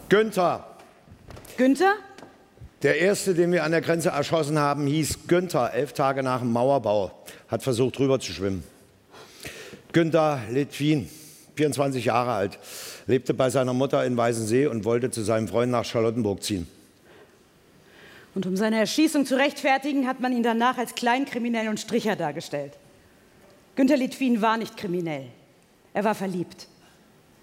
Günther. Günther? Der erste, den wir an der Grenze erschossen haben, hieß Günther. 11 Tage nach dem Mauerbau. Hat versucht, rüber zu schwimmen. Günther Litwin, 24 Jahre alt, lebte bei seiner Mutter in Weißensee und wollte zu seinem Freund nach Charlottenburg ziehen. Und um seine Erschießung zu rechtfertigen, hat man ihn danach als Kleinkriminell und Stricher dargestellt. Günther Litwin war nicht kriminell. Er war verliebt.